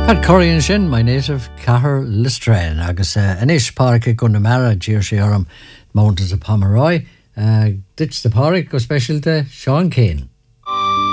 Had Corrigan sin, my native Cahir Listrain, agus inis páric go na mara dír sé orm Mountains of Pomeroy. Ditch the páric go special de Sean Kane.